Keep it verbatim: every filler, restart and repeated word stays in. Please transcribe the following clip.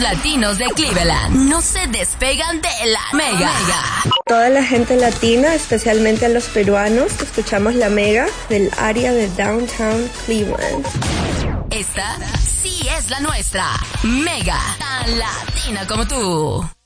latinos de Cleveland no se despegan de la Mega. Toda la gente latina, especialmente a los peruanos, escuchamos la Mega del área de Downtown Cleveland. Esta sí es la nuestra. Mega, tan latina como tú.